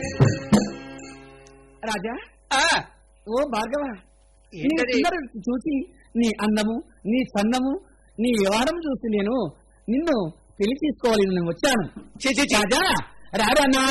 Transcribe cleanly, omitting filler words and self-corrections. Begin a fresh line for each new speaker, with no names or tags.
రాజా ఓ భార్గవ, చూసి నీ అందము, నీ చందము, నీ వ్యవహారం చూసి నేను నిన్ను పెళ్లి తీసుకోవాలి నేను వచ్చాను. రాజా రారా